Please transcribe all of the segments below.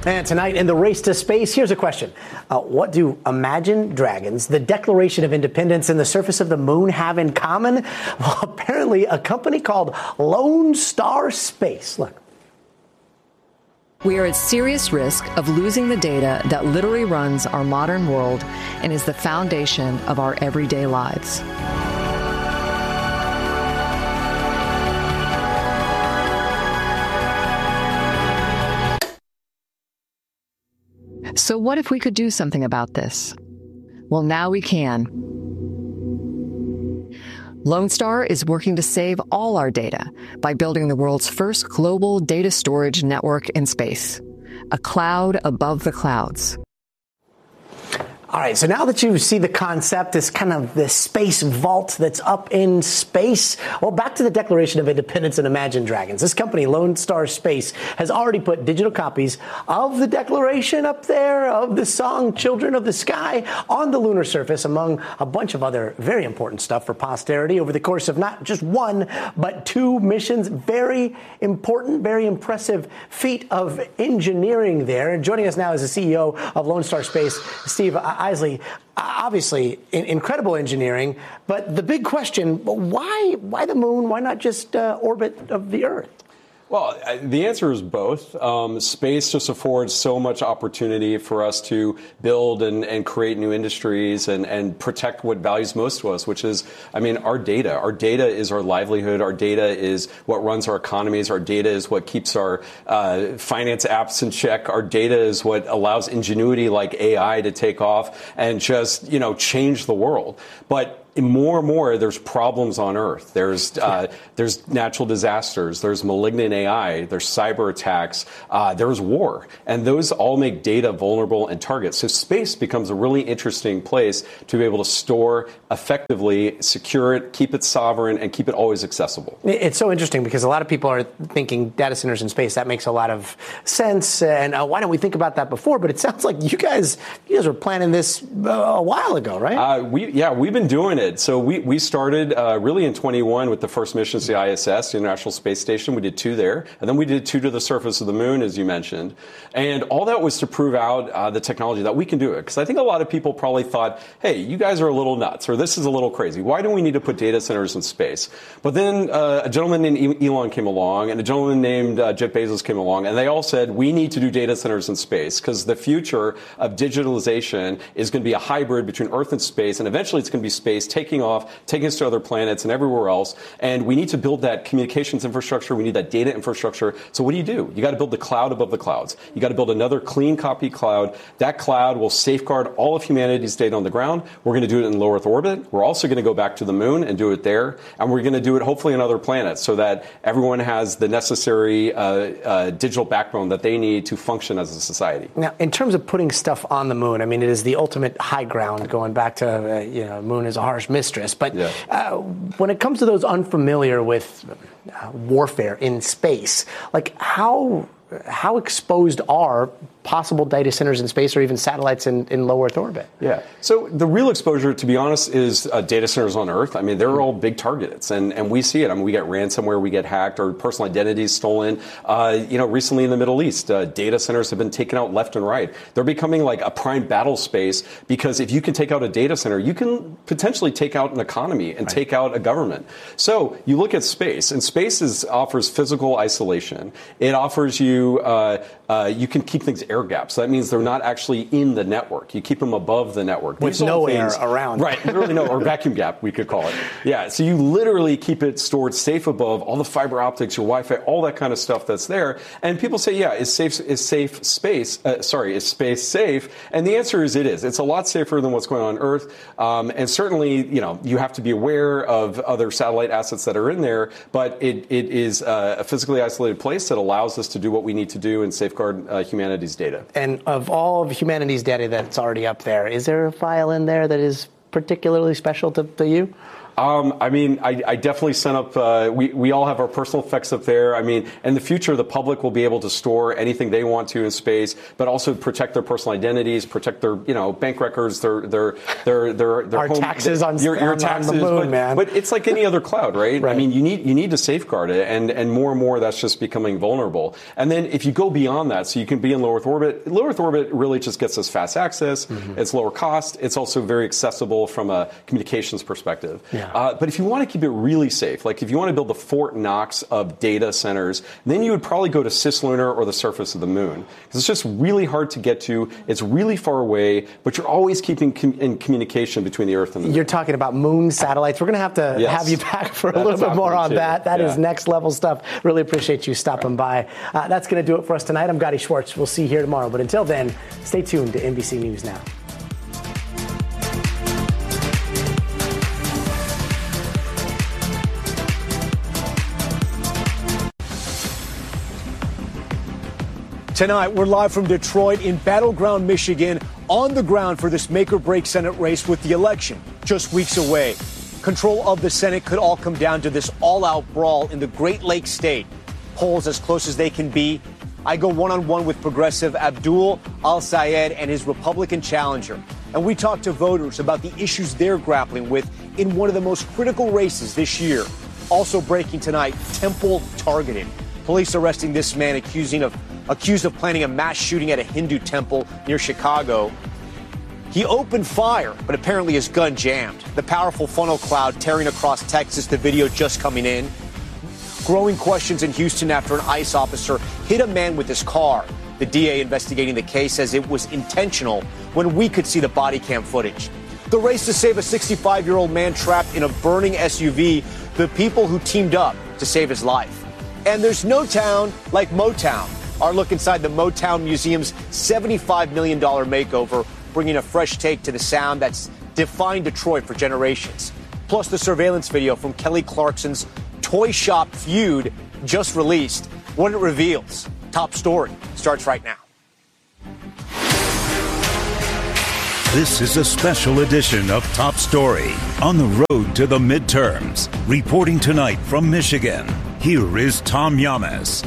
And tonight in the race to space, here's a question. What do Imagine Dragons, the Declaration of Independence, and the surface of the moon have in common? Well, apparently a company called Lone Star Space. Look. We are at serious risk of losing the data that literally runs our modern world and is the foundation of our everyday lives. So what if we could do something about this? Well, now we can. Lone Star is working to save all our data by building the world's first global data storage network in space, a cloud above the clouds. All right, so now that you see the concept, this kind of the space vault that's up in space, well, back to the Declaration of Independence and Imagine Dragons. This company, Lone Star Space, has already put digital copies of the Declaration up there, of the song Children of the Sky, on the lunar surface, among a bunch of other very important stuff for posterity over the course of not just one, but two missions. Very important, very impressive feat of engineering there. And joining us now is the CEO of Lone Star Space, Steve Isley. Obviously, incredible engineering, but the big question, why the moon? Why not just orbit of the Earth? Well, the answer is both. Space just affords so much opportunity for us to build and create new industries and protect what values most to us, which is, our data. Our data is our livelihood. Our data is what runs our economies. Our data is what keeps our finance apps in check. Our data is what allows ingenuity like AI to take off and just, change the world. But more and more, there's problems on Earth. There's natural disasters. There's malignant AI. There's cyber attacks. There's war. And those all make data vulnerable and targets. So space becomes a really interesting place to be able to store effectively, secure it, keep it sovereign, and keep it always accessible. It's so interesting because a lot of people are thinking data centers in space. That makes a lot of sense. And why don't we think about that before? But it sounds like you guys were planning this a while ago, right? We've been doing it. So we started really in 21 with the first missions to the ISS, the International Space Station. We did 2 there, and then we did 2 to the surface of the moon, as you mentioned. And all that was to prove out the technology that we can do it. Because I think a lot of people probably thought, hey, you guys are a little nuts, or this is a little crazy. Why do we need to put data centers in space? But then a gentleman named Elon came along, and a gentleman named Jeff Bezos came along, and they all said, we need to do data centers in space, because the future of digitalization is going to be a hybrid between Earth and space, and eventually it's going to be space taking off, taking us to other planets and everywhere else. And we need to build that communications infrastructure. We need that data infrastructure. So what do? You got to build the cloud above the clouds. You got to build another clean copy cloud. That cloud will safeguard all of humanity's data on the ground. We're going to do it in low Earth orbit. We're also going to go back to the moon and do it there. And we're going to do it hopefully on other planets so that everyone has the necessary digital backbone that they need to function as a society. Now, in terms of putting stuff on the moon, it is the ultimate high ground, going back to, moon is a harsh mistress. But when it comes to those unfamiliar with warfare in space, how exposed are possible data centers in space or even satellites in low Earth orbit? Yeah. So the real exposure, to be honest, is data centers on Earth. They're all big targets, and we see it. We get ransomware, we get hacked, or personal identities stolen. Recently in the Middle East, data centers have been taken out left and right. They're becoming like a prime battle space because if you can take out a data center, you can potentially take out an economy and take out a government. So you look at space, and space offers physical isolation. It offers you you can keep things air gapped. So that means they're not actually in the network. You keep them above the network. With no air around. Right, literally no, or vacuum gap, we could call it. Yeah, so you literally keep it stored safe above all the fiber optics, your Wi-Fi, all that kind of stuff that's there. And people say, is space safe? And the answer is it is. It's a lot safer than what's going on Earth. And certainly, you have to be aware of other satellite assets that are in there, but it is a physically isolated place that allows us to do what we need to do and safeguard humanity's data. And of all of humanity's data that's already up there, is there a file in there that is particularly special to you? I mean, I definitely sent up, we all have our personal effects up there. I mean, in the future, the public will be able to store anything they want to in space, but also protect their personal identities, protect their, bank records, their our home, taxes on your taxes, on the moon, man. But it's like any other cloud, right? I mean, you need to safeguard it, and more that's just becoming vulnerable. And then if you go beyond that, so you can be in low Earth orbit. Low Earth orbit really just gets us fast access. Mm-hmm. It's lower cost. It's also very accessible from a communications perspective. Yeah. But if you want to keep it really safe, like if you want to build the Fort Knox of data centers, then you would probably go to cislunar or the surface of the moon. Because it's just really hard to get to. It's really far away, but you're always keeping in communication between the Earth and the moon. You're talking about moon satellites. We're going to have to have you back for a little bit more on that. That is next level stuff. Really appreciate you stopping by. That's going to do it for us tonight. I'm Gadi Schwartz. We'll see you here tomorrow. But until then, stay tuned to NBC News Now. Tonight, we're live from Detroit in Battleground, Michigan, on the ground for this make-or-break Senate race with the election just weeks away. Control of the Senate could all come down to this all-out brawl in the Great Lakes state. Polls as close as they can be. I go one-on-one with progressive Abdul Al-Sayed and his Republican challenger. And we talk to voters about the issues they're grappling with in one of the most critical races this year. Also breaking tonight, Temple targeted. Police arresting this man accused of planning a mass shooting at a Hindu temple near Chicago. He opened fire, but apparently his gun jammed. The powerful funnel cloud tearing across Texas, the video just coming in. Growing questions in Houston after an ICE officer hit a man with his car. The DA investigating the case says it was intentional when we could see the body cam footage. The race to save a 65-year-old man trapped in a burning SUV, the people who teamed up to save his life. And there's no town like Motown. Our look inside the Motown Museum's $75 million makeover, bringing a fresh take to the sound that's defined Detroit for generations. Plus the surveillance video from Kelly Clarkson's Toy Shop Feud, just released. What it reveals. Top story starts right now. This is a special edition of Top Story on the road to the midterms. Reporting tonight from Michigan, here is Tom Llamas.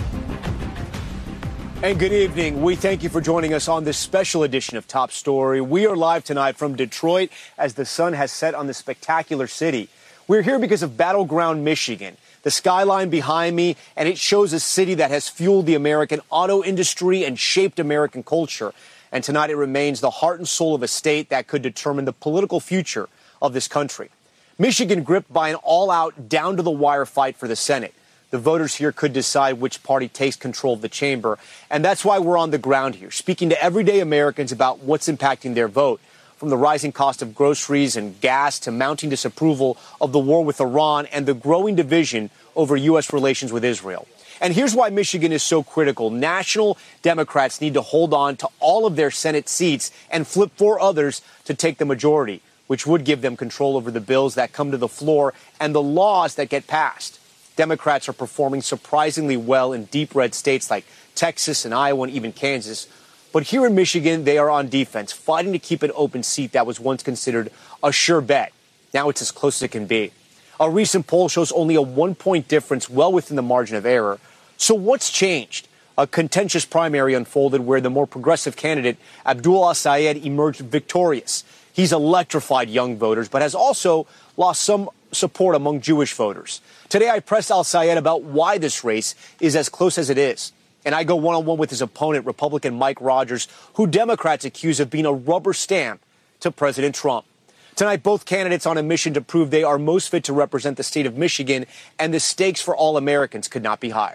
And good evening. We thank you for joining us on this special edition of Top Story. We are live tonight from Detroit as the sun has set on the spectacular city. We're here because of Battleground, Michigan. The skyline behind me, and it shows a city that has fueled the American auto industry and shaped American culture. And tonight it remains the heart and soul of a state that could determine the political future of this country. Michigan gripped by an all-out, down-to-the-wire fight for the Senate. The voters here could decide which party takes control of the chamber. And that's why we're on the ground here, speaking to everyday Americans about what's impacting their vote, from the rising cost of groceries and gas to mounting disapproval of the war with Iran and the growing division over U.S. relations with Israel. And here's why Michigan is so critical. National Democrats need to hold on to all of their Senate seats and flip 4 others to take the majority, which would give them control over the bills that come to the floor and the laws that get passed. Democrats are performing surprisingly well in deep red states like Texas and Iowa and even Kansas. But here in Michigan, they are on defense, fighting to keep an open seat that was once considered a sure bet. Now it's as close as it can be. A recent poll shows only a 1-point difference, well within the margin of error. So what's changed? A contentious primary unfolded where the more progressive candidate, Abdul Al-Sayed, emerged victorious. He's electrified young voters, but has also lost some support among Jewish voters. Today, I pressed Al-Sayed about why this race is as close as it is. And I go one-on-one with his opponent, Republican Mike Rogers, who Democrats accuse of being a rubber stamp to President Trump. Tonight, both candidates on a mission to prove they are most fit to represent the state of Michigan, and the stakes for all Americans could not be higher.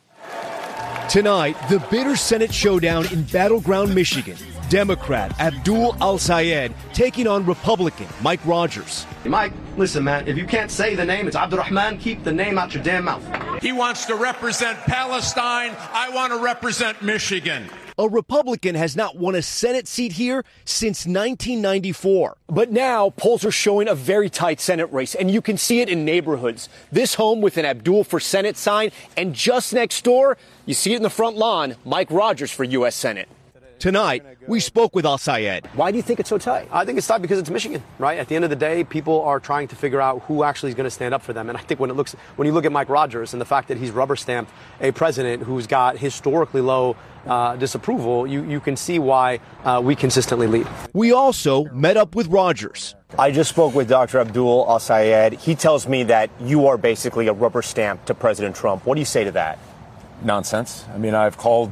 Tonight, the bitter Senate showdown in Battleground, Michigan. Democrat Abdul Al-Sayed taking on Republican Mike Rogers. Mike, listen, man, if you can't say the name, it's Abdurrahman. Keep the name out your damn mouth. He wants to represent Palestine. I want to represent Michigan. A Republican has not won a Senate seat here since 1994. But now polls are showing a very tight Senate race, and you can see it in neighborhoods. This home with an Abdul for Senate sign, and just next door, you see it in the front lawn, Mike Rogers for U.S. Senate. Tonight, we spoke with Al-Sayed. Why do you think it's so tight? I think it's tight because it's Michigan, right? At the end of the day, people are trying to figure out who actually is going to stand up for them. And I think when you look at Mike Rogers and the fact that he's rubber stamped a president who's got historically low disapproval, you can see why we consistently lead. We also met up with Rogers. I just spoke with Dr. Abdul Al-Sayed. He tells me that you are basically a rubber stamp to President Trump. What do you say to that? Nonsense. I mean, I've called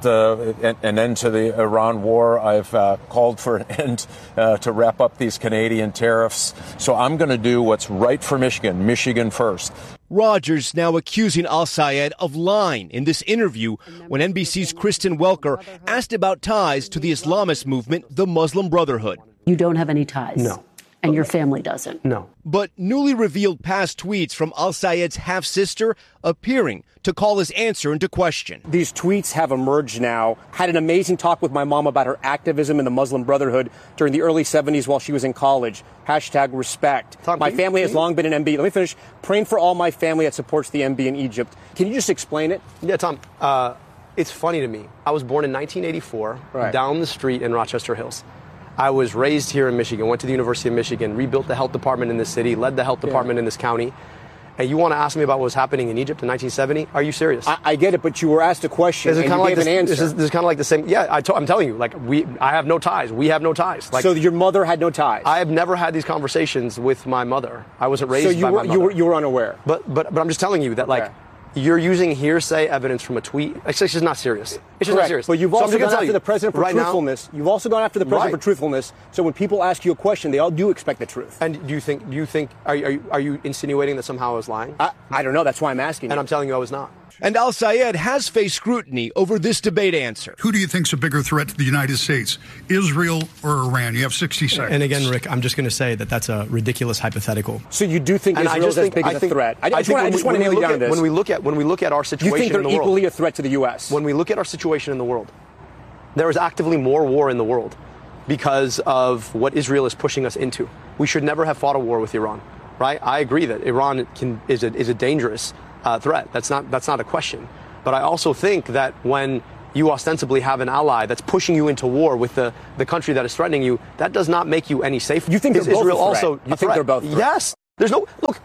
an end to the Iran war. I've called for an end to wrap up these Canadian tariffs. So I'm going to do what's right for Michigan, Michigan first. Rogers now accusing Al-Sayed of lying in this interview when NBC's Kristen Welker asked about ties to the Islamist movement, the Muslim Brotherhood. You don't have any ties? No. And your family doesn't? No. But newly revealed past tweets from Al-Sayed's half-sister appearing to call his answer into question. These tweets have emerged now. Had an amazing talk with my mom about her activism in the Muslim Brotherhood during the early 70s while she was in college. #respect. My family has long been an MB. Let me finish. Praying for all my family that supports the MB in Egypt. Can you just explain it? Yeah, Tom. It's funny to me. I was born in 1984 down the street in Rochester Hills. I was raised here in Michigan, went to the University of Michigan, rebuilt the health department in this city, led the health department in this county. And you want to ask me about what was happening in Egypt in 1970? Are you serious? I get it, but you were asked a question and you gave an answer. This is kind of like the same. Yeah, I'm telling you, I have no ties. We have no ties. So your mother had no ties? I have never had these conversations with my mother. I wasn't raised by my mother. You were unaware? But I'm just telling you that, you're using hearsay evidence from a tweet. It's just not serious. It's just not serious. But you've also gone after the president for truthfulness. You've also gone after the president for truthfulness. So when people ask you a question, they all do expect the truth. And do you think? Are you insinuating that somehow I was lying? I don't know. That's why I'm asking. And I'm telling you, I was not. And Al-Sayed has faced scrutiny over this debate answer. Who do you think's a bigger threat to the United States, Israel or Iran? You have 60 seconds. And again, Rick, I'm just going to say that that's a ridiculous hypothetical. So you do think Israel is as big as a threat? I just want to nail you down on this. When we look at our situation you think in the world, they're equally a threat to the U.S.? When we look at our situation in the world, there is actively more war in the world because of what Israel is pushing us into. We should never have fought a war with Iran, right? I agree that Iran is a dangerous threat. That's not a question. But I also think that when you ostensibly have an ally that's pushing you into war with the country that is threatening you, that does not make you any safer. You think they're both Israel a threat? also You think they're both a threat? Yes. There's no look.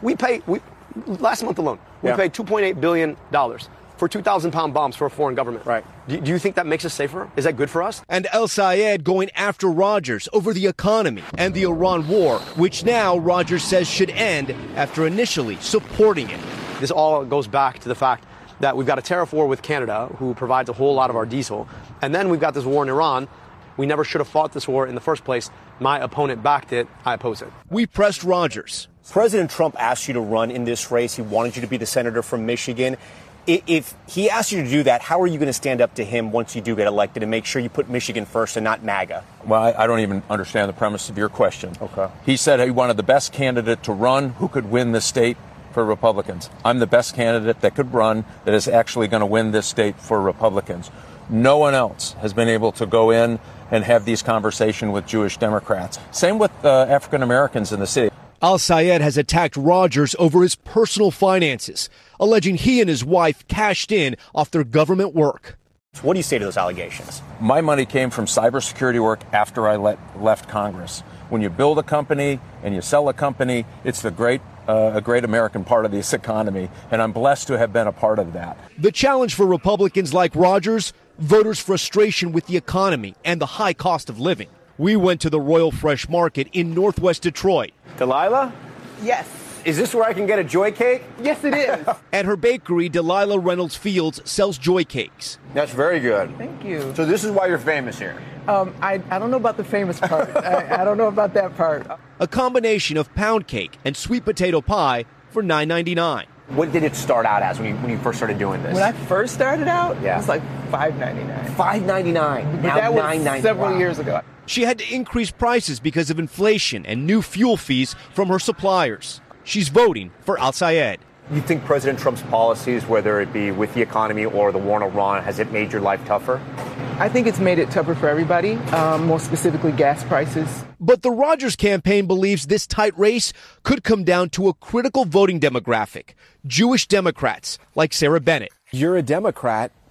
Last month alone, we paid $2.8 billion for 2,000-pound bombs for a foreign government. Right. Do you think that makes us safer? Is that good for us? And Al-Sayed going after Rogers over the economy and the Iran war, which now Rogers says should end after initially supporting it. This all goes back to the fact that we've got a tariff war with Canada, who provides a whole lot of our diesel. And then we've got this war in Iran. We never should have fought this war in the first place. My opponent backed it. I oppose it. We pressed Rogers. President Trump asked you to run in this race. He wanted you to be the senator from Michigan. If he asked you to do that, how are you going to stand up to him once you do get elected and make sure you put Michigan first and not MAGA? Well, I don't even understand the premise of your question. Okay. He said he wanted the best candidate to run who could win the state for Republicans. I'm the best candidate that could run that is actually going to win this state for Republicans. No one else has been able to go in and have these conversations with Jewish Democrats. Same with African Americans in the city. Al-Sayed has attacked Rogers over his personal finances, alleging he and his wife cashed in off their government work. What do you say to those allegations? My money came from cybersecurity work after I left Congress. When you build a company and you sell a company, it's a great American part of this economy, and I'm blessed to have been a part of that. The challenge for Republicans like Rogers, voters' frustration with the economy and the high cost of living. We went to the Royal Fresh Market in Northwest Detroit. Delilah? Yes. Is this where I can get a joy cake? Yes, it is. At her bakery, Delilah Reynolds Fields sells joy cakes. That's very good. Thank you. So this is why you're famous here. I don't know about the famous part. I don't know about that part. A combination of pound cake and sweet potato pie for $9.99. What did it start out as when you first started doing this? When I first started out, it was like $5.99. $5.99. Now that was $9.99. several years ago. She had to increase prices because of inflation and new fuel fees from her suppliers. She's voting for Al-Sayed. You think President Trump's policies, whether it be with the economy or the war in Iran, has it made your life tougher? I think it's made it tougher for everybody, more specifically gas prices. But the Rogers campaign believes this tight race could come down to a critical voting demographic, Jewish Democrats like Sarah Bennett. You're a Democrat.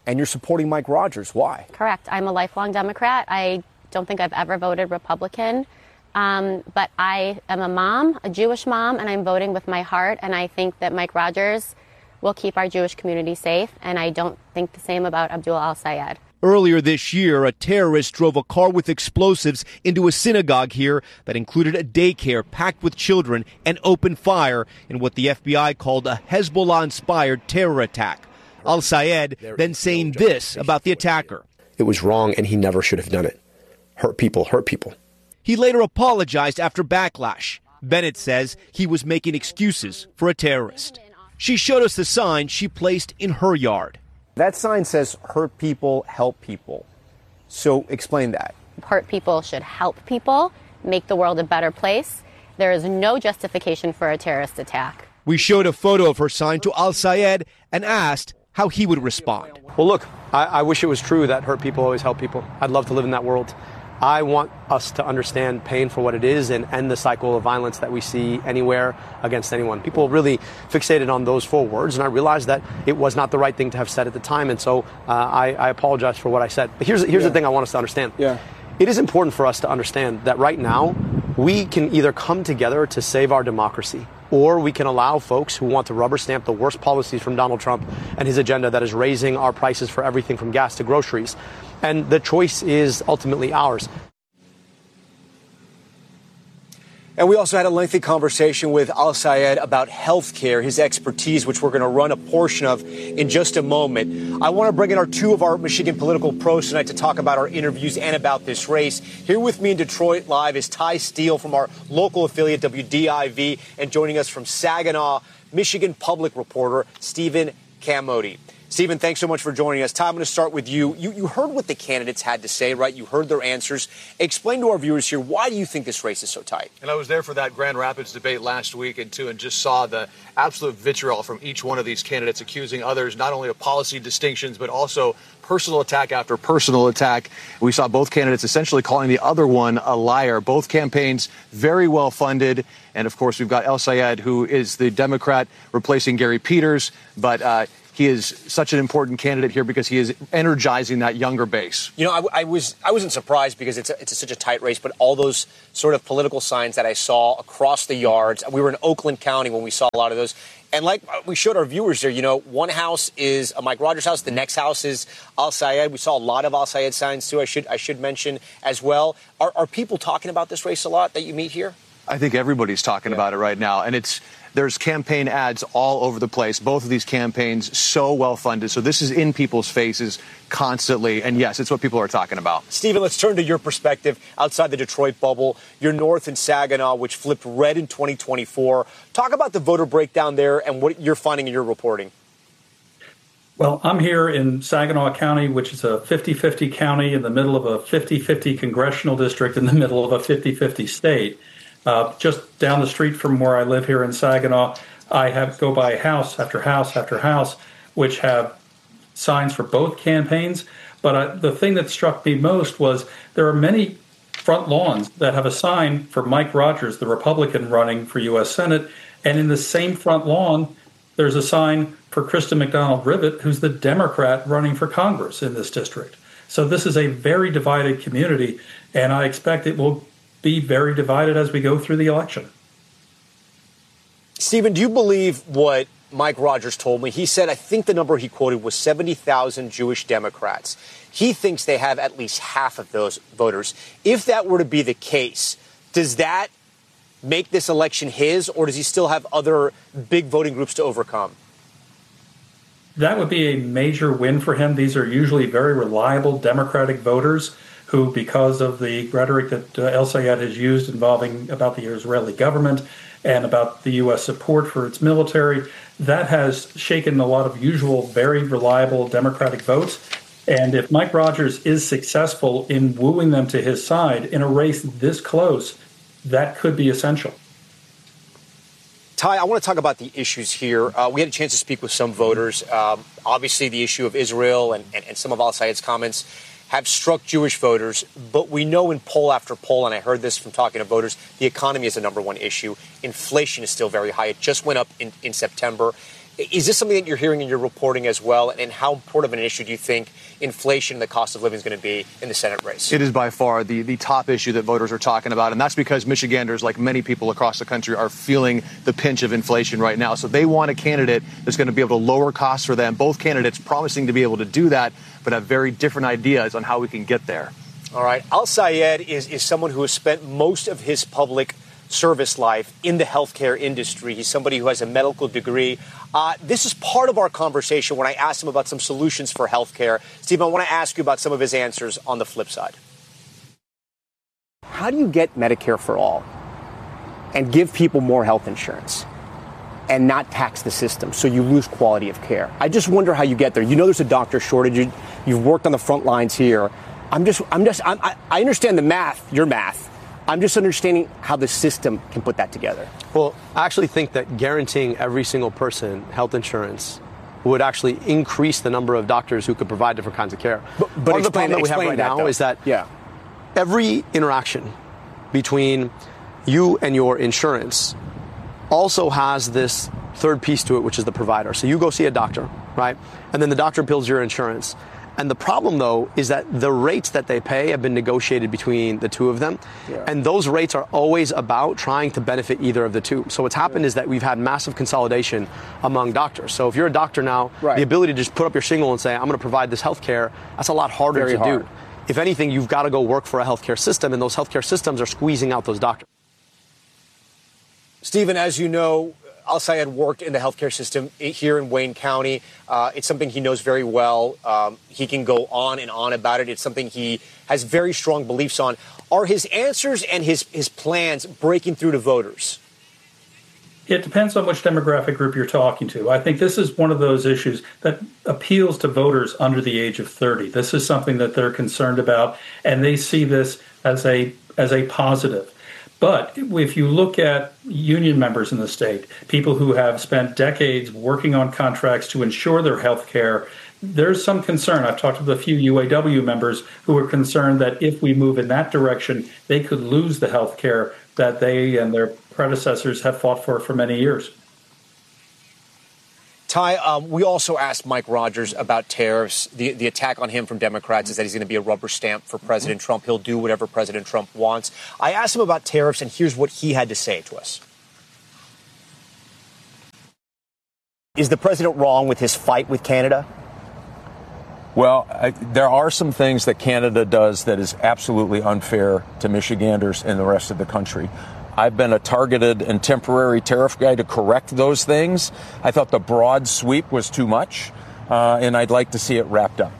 And you're supporting Mike Rogers. Why? Correct. I'm a lifelong Democrat. I don't think I've ever voted Republican. But I am a mom, a Jewish mom, and I'm voting with my heart. And I think that Mike Rogers will keep our Jewish community safe. And I don't think the same about Abdul al-Sayed. Earlier this year, a terrorist drove a car with explosives into a synagogue here that included a daycare packed with children and opened fire in what the FBI called a Hezbollah-inspired terror attack. Al-Sayed then saying this about the attacker. It was wrong, and he never should have done it. Hurt people, hurt people. He later apologized after backlash. Bennett says he was making excuses for a terrorist. She showed us the sign she placed in her yard. That sign says hurt people, help people. So explain that. Hurt people should help people, make the world a better place. There is no justification for a terrorist attack. We showed a photo of her sign to Al-Sayed and asked how he would respond. Well, look, I wish it was true that hurt people always help people. I'd love to live in that world. I want us to understand pain for what it is and end the cycle of violence that we see anywhere against anyone. People really fixated on those 4 words, and I realized that it was not the right thing to have said at the time, and so I apologize for what I said. But here's the thing I want us to understand. It is important for us to understand that right now we can either come together to save our democracy, or we can allow folks who want to rubber stamp the worst policies from Donald Trump and his agenda that is raising our prices for everything from gas to groceries. And the choice is ultimately ours. And we also had a lengthy conversation with Al-Sayed about health care, his expertise, which we're going to run a portion of in just a moment. I want to bring in 2 of our Michigan political pros tonight to talk about our interviews and about this race. Here with me in Detroit Live is Ty Steele from our local affiliate, WDIV, and joining us from Saginaw, Michigan public reporter Stephen Camoti. Stephen, thanks so much for joining us. Ty, I'm going to start with you. You heard what the candidates had to say, right? You heard their answers. Explain to our viewers here, why do you think this race is so tight? And I was there for that Grand Rapids debate last week and just saw the absolute vitriol from each one of these candidates, accusing others not only of policy distinctions, but also personal attack after personal attack. We saw both candidates essentially calling the other one a liar. Both campaigns very well funded. And, of course, we've got Al-Sayed, who is the Democrat replacing Gary Peters. But he is such an important candidate here because he is energizing that younger base. You know, I wasn't surprised because it's such a tight race, but all those sort of political signs that I saw across the yards. We were in Oakland County when we saw a lot of those. And like we showed our viewers there, you know, one house is a Mike Rogers house. The next house is Al-Sayed. We saw a lot of Al-Sayed signs, too, I should mention as well. Are people talking about this race a lot that you meet here? I think everybody's talking about it right now. And there's campaign ads all over the place. Both of these campaigns so well funded. So this is in people's faces constantly. And yes, it's what people are talking about. Stephen, let's turn to your perspective outside the Detroit bubble. You're north in Saginaw, which flipped red in 2024. Talk about the voter breakdown there and what you're finding in your reporting. Well, I'm here in Saginaw County, which is a 50-50 county in the middle of a 50-50 congressional district in the middle of a 50-50 state. Just down the street from where I live here in Saginaw, I go by house after house after house, which have signs for both campaigns. But the thing that struck me most was there are many front lawns that have a sign for Mike Rogers, the Republican running for U.S. Senate, and in the same front lawn, there's a sign for Kristen McDonald-Rivet, who's the Democrat running for Congress in this district. So this is a very divided community, and I expect it will be very divided as we go through the election. Stephen, do you believe what Mike Rogers told me? He said, I think the number he quoted was 70,000 Jewish Democrats. He thinks they have at least half of those voters. If that were to be the case, does that make this election his, or does he still have other big voting groups to overcome? That would be a major win for him. These are usually very reliable Democratic voters who, because of the rhetoric that Al-Sayed has used involving about the Israeli government and about the U.S. support for its military, that has shaken a lot of usual, very reliable Democratic votes. And if Mike Rogers is successful in wooing them to his side in a race this close, that could be essential. Ty, I want to talk about the issues here. We had a chance to speak with some voters. Obviously, the issue of Israel and some of Al-Sayed's comments have struck Jewish voters, but we know in poll after poll, and I heard this from talking to voters, the economy is the number one issue. Inflation is still very high. It just went up in September. Is this something that you're hearing in your reporting as well? And how important of an issue do you think inflation and the cost of living is going to be in the Senate race? It is by far the top issue that voters are talking about, and that's because Michiganders, like many people across the country, are feeling the pinch of inflation right now. So they want a candidate that's going to be able to lower costs for them. Both candidates promising to be able to do that, but have very different ideas on how we can get there. All right. Al-Sayed is someone who has spent most of his public service life in the healthcare industry. He's somebody who has a medical degree. This is part of our conversation when I asked him about some solutions for healthcare. Steve, I want to ask you about some of his answers on the flip side. How do you get Medicare for all and give people more health insurance and not tax the system so you lose quality of care? I just wonder how you get there. You know there's a doctor shortage. You've worked on the front lines here. I understand the math, your math. I'm just understanding how the system can put that together. Well, I actually think that guaranteeing every single person health insurance would actually increase the number of doctors who could provide different kinds of care. But part of the problem that we have right now is that every interaction between you and your insurance also has this third piece to it, which is the provider. So you go see a doctor, right? And then the doctor bills your insurance. And the problem, though, is that the rates that they pay have been negotiated between the two of them. Yeah. And those rates are always about trying to benefit either of the two. So what's happened is that we've had massive consolidation among doctors. So if you're a doctor now, the ability to just put up your shingle and say, I'm going to provide this health care, that's a lot harder to do. If anything, you've got to go work for a healthcare system, and those healthcare systems are squeezing out those doctors. Stephen, as you know, Al-Sayed worked in the healthcare system here in Wayne County. It's something he knows very well. He can go on and on about it. It's something he has very strong beliefs on. Are his answers and his plans breaking through to voters? It depends on which demographic group you're talking to. I think this is one of those issues that appeals to voters under the age of 30. This is something that they're concerned about, and they see this as a positive. But if you look at union members in the state, people who have spent decades working on contracts to ensure their health care, there's some concern. I've talked with a few UAW members who are concerned that if we move in that direction, they could lose the health care that they and their predecessors have fought for many years. Ty, we also asked Mike Rogers about tariffs. The attack on him from Democrats is that he's going to be a rubber stamp for President Trump. He'll do whatever President Trump wants. I asked him about tariffs, and here's what he had to say to us. Is the president wrong with his fight with Canada? Well, there are some things that Canada does that is absolutely unfair to Michiganders and the rest of the country. I've been a targeted and temporary tariff guy to correct those things. I thought the broad sweep was too much, and I'd like to see it wrapped up.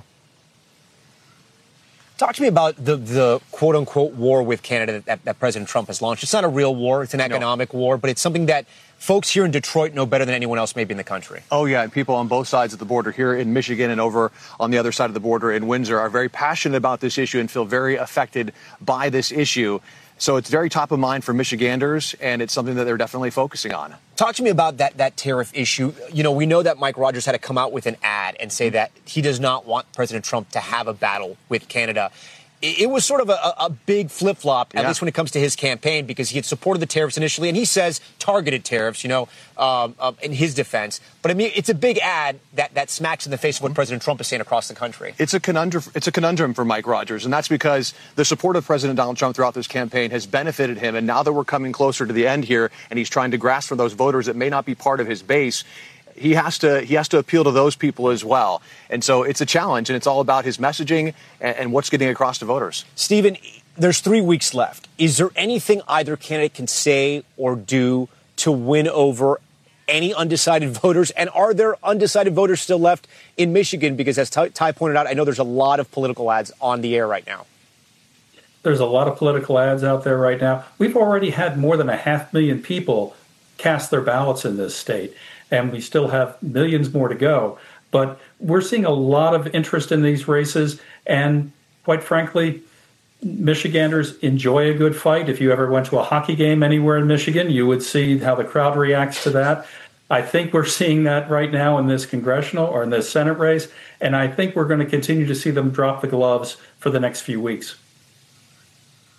Talk to me about the quote-unquote war with Canada that President Trump has launched. It's not a real war. It's an economic war, but it's something that folks here in Detroit know better than anyone else maybe in the country. Oh, yeah. And people on both sides of the border here in Michigan and over on the other side of the border in Windsor are very passionate about this issue and feel very affected by this issue. So it's very top of mind for Michiganders, and it's something that they're definitely focusing on. Talk to me about that tariff issue. You know, we know that Mike Rogers had to come out with an ad and say that he does not want President Trump to have a battle with Canada. It was sort of a big flip-flop, at least when it comes to his campaign, because he had supported the tariffs initially, and he says targeted tariffs, in his defense. But, I mean, it's a big ad that smacks in the face of what President Trump is saying across the country. It's a conundrum for Mike Rogers, and that's because the support of President Donald Trump throughout this campaign has benefited him, and now that we're coming closer to the end here, and he's trying to grasp for those voters that may not be part of his base, he has to appeal to those people as well. And so it's a challenge, and it's all about his messaging and what's getting across to voters. Stephen, there's 3 weeks left. Is there anything either candidate can say or do to win over any undecided voters? And are there undecided voters still left in Michigan? Because as Ty pointed out, I know there's a lot of political ads on the air right now. There's a lot of political ads out there right now. We've already had more than 500,000 people cast their ballots in this state, and we still have millions more to go. But we're seeing a lot of interest in these races, and quite frankly, Michiganders enjoy a good fight. If you ever went to a hockey game anywhere in Michigan, you would see how the crowd reacts to that. I think we're seeing that right now in this congressional or in this Senate race, and I think we're going to continue to see them drop the gloves for the next few weeks.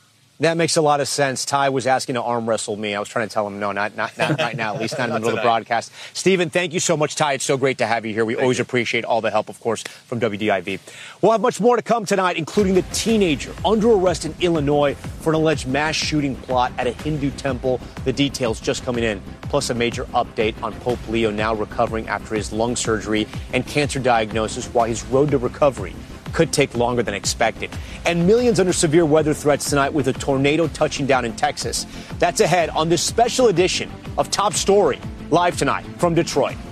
That makes a lot of sense. Ty was asking to arm wrestle me. I was trying to tell him, no, not right now, at least not in the middle of the broadcast. Stephen, thank you so much, Ty. It's so great to have you here. We always appreciate all the help, of course, from WDIV. We'll have much more to come tonight, including the teenager under arrest in Illinois for an alleged mass shooting plot at a Hindu temple. The details just coming in, plus a major update on Pope Leo now recovering after his lung surgery and cancer diagnosis, while his road to recovery could take longer than expected. And millions under severe weather threats tonight with a tornado touching down in Texas. That's ahead on this special edition of Top Story, live tonight from Detroit.